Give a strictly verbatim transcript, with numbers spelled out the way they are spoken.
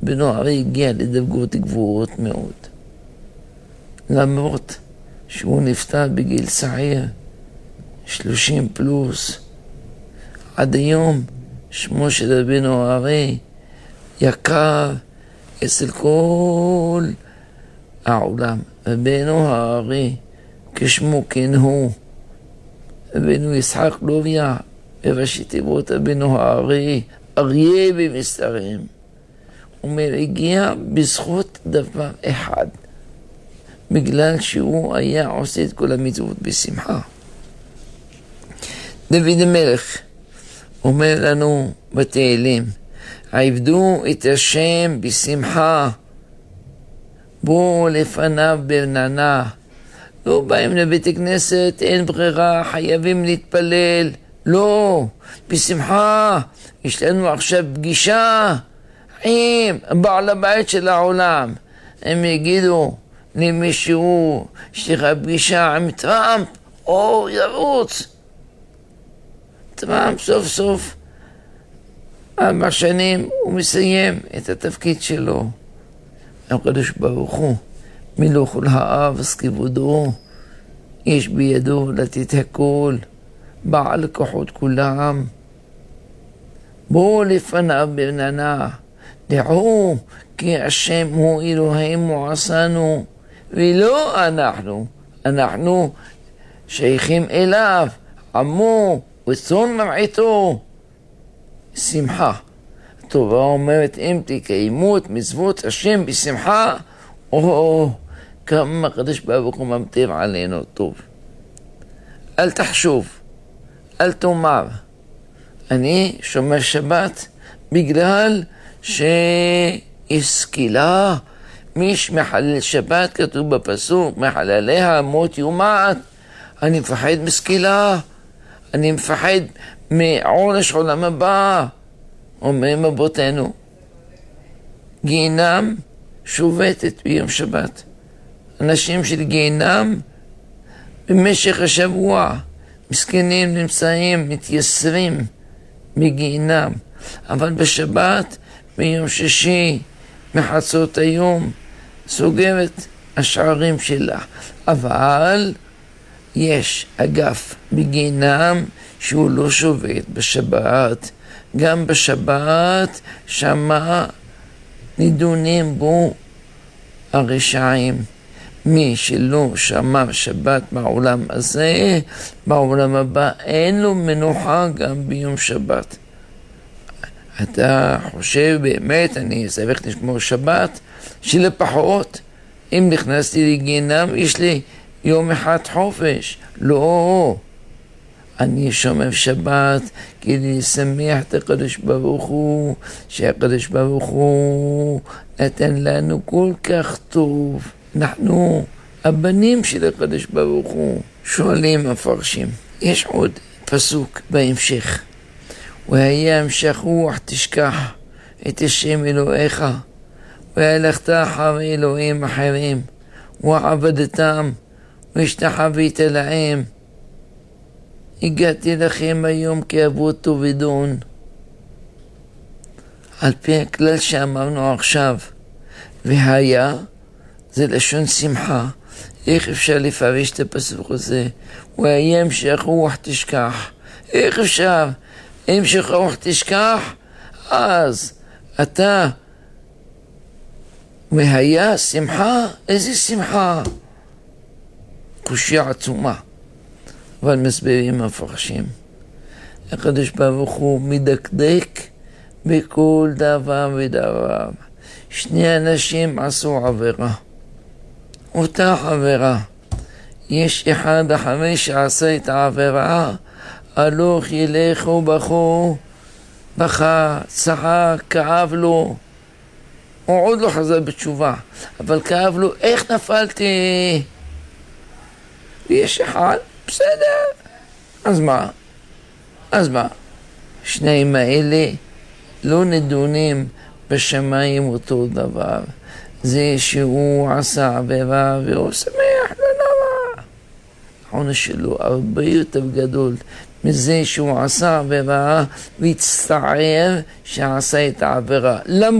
בנו הרי הגיע לדרגות גבוהות מאוד. למרות שהוא נפטר בגיל צעיר, שלושים פלוס, עד היום שמו של רבנו הרי יקר אצל כל העולם. רבנו הרי כשמו כן הוא, רבנו יצחק לוריה, בראשי תיבות רבנו הרי, אריה במסתרים. הוא אומר, הגיע בזכות דבר אחד, בגלל שהוא היה עושה את כל המצוות בשמחה. דוד המלך אומר לנו בתהילים, עבדו את השם בשמחה, בואו לפניו ברננה. לא באים לבית הכנסת, אין ברירה, חייבים להתפלל. לא, בשמחה. יש לנו עכשיו פגישה עם בעל הבית של העולם. הם יגידו למישהו, יש לך פגישה עם טראמפ, או ירוץ. טראמפ סוף סוף, ארבע שנים הוא מסיים את התפקיד שלו. הקדוש ברוך הוא, מלוא כל הארץ כבודו, יש בידו לתת הכל, בעל כוחות כולם. בואו לפניו ברננה, דעו כי השם הוא אלוהינו עשנו, ולא אנחנו. אנחנו שייכים אליו, עמו וצאן מרעיתו. שמחה. התורה אומרת, אם תקיימו את מצוות השם בשמחה, או כמה הקדוש ברוך הוא ממטיר עלינו טוב. אל תחשוב, אל תאמר, אני שומר שבת בגלל שהשכילה, מי שמחלל שבת, כתוב בפסוק, מחלליה מות יומת. אני מפחד מסכילה, אני מפחד מעונש עולם הבא. אומרים אבותינו, גיהינם שובתת ביום שבת. אנשים של גיהינם במשך השבוע מסכנים נמצאים, מתייסרים בגיהינם, אבל בשבת ביום שישי מחצות היום סוגרת השערים שלה. אבל יש אגף בגיהינם שהוא לא שובת בשבת. גם בשבת שמה נידונים בו הרשעים. מי שלא שמר שבת בעולם הזה, בעולם הבא אין לו מנוחה גם ביום שבת. אתה חושב באמת, אני צריך לשמור שבת, שלפחות אם נכנסתי לגיהינם יש לי יום אחד חופש. לא, אני שומר שבת כדי לשמח את הקדוש ברוך הוא, שהקדוש ברוך הוא נתן לנו כל כך טוב. אנחנו הבנים של הקדוש ברוך הוא. שואלים המפרשים, יש עוד פסוק בהמשך, והיה המשך רוח תשכח את השם אלוהיך, והלכת אחרי אלוהים אחרים, ועבדתם והשתחווית להם. הגעתי לכם היום כאבות ובדון. על פי הכלל שאמרנו עכשיו, והיה, זה לשון שמחה. איך אפשר לפרש את הפסוק הזה? והיה המשך רוח תשכח. איך אפשר? המשך רוח תשכח? אז אתה, והיה שמחה? איזה שמחה? קושיה עצומה. אבל מסבירים המפרשים, הקדוש ברוך הוא מדקדק בכל דבר ודבר. שני אנשים עשו עבירה, אותה עבירה. יש אחד אחרי שעשה את העבירה, הלוך ילך ובכו, בכה, צחק, כאב לו. הוא עוד לא חזר בתשובה, אבל כאב לו, איך נפלתי? ויש אחד, בסדר, אז מה? אז מה? שניים האלה לא נדונים בשמיים אותו דבר. זה שהוא עשה עבירה והוא שמח, לא נורא. העונש שלו הרבה יותר גדול מזה שהוא עשה עבירה והצטער שעשה את העבירה.